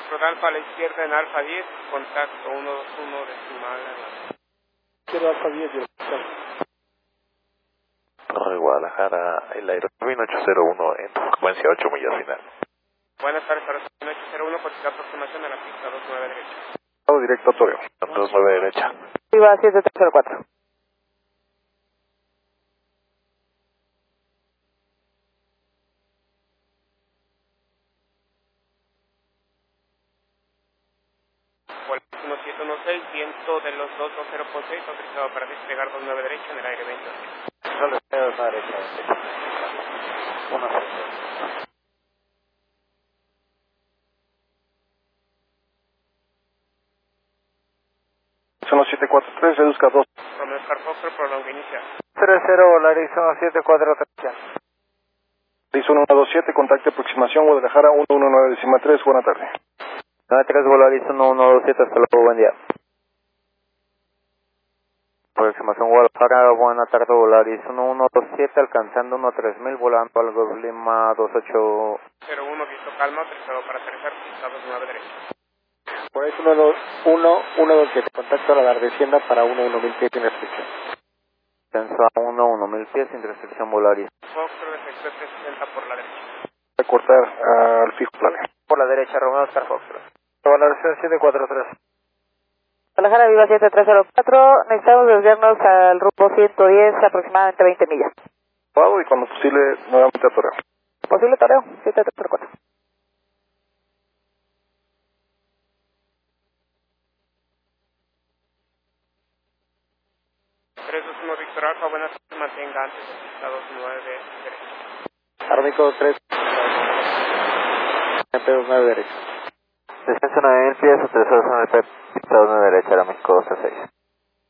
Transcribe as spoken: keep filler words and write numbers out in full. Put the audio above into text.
Foxtrot Alfa a la izquierda en Alfa diez, contacto uno dos uno decimal. Izquierda Alfa diez, yo. Torre Guadalajara, el aeromín ocho cero uno en tu frecuencia ocho millas final. Buenas tardes, aeromín ocho cero uno, cotiza aproximación a la pista dos nueve derecha. Directo a Toreo, dos nueve derecha. Viva siete tres cero cuatro. uno siete uno seis, viento de los dos dos cero por seis, autorizado para despegar dos nueve derecha en el aire veinte. No le estoy a derecha. Una uno siete cuatro tres, reduzca dos. Romeo Oscar Foxtrot, prolonga inicial. cero cero, Laris uno siete cuatro tres. Laris uno dos siete, contacto aproximación Guadalajara uno uno nueve decimal tres, buena tarde. nueve tres, Volaris uno uno dos siete, hasta luego, buen día. Aproximación Guadalajara, buena tarde, Volaris uno uno dos siete, alcanzando uno tres mil, volando al Golf Lima dos ocho cero uno, visto calma, autorizado para aterrizar, pista dos nueve derecha. Por ahí uno uno dos siete, contacto a la descienda para uno uno mil pies sin restricción. Descenso a uno uno mil pies, sin restricción, Volaris. Foxtrot, efecto trescientos sesenta por la derecha. Voy a cortar uh, al fijo plane. Por la derecha, Romeo Oscar Foxtrot. Guadalajara siete cuatro tres. Guadalajara, Viva siete tres cero cuatro, necesitamos desviarnos al rumbo ciento diez, aproximadamente veinte millas. Y cuando posible, nuevamente a Toreo. Posible Toreo, siete tres cero cuatro. tres dos uno, Víctor Alfa, buenas tardes, mantenga antes de pista dos nueve derecha. Armico tres, dos nueve derecha. Descenso nueve mil pies, autorizado en el pista dos nueve derecha, Arami.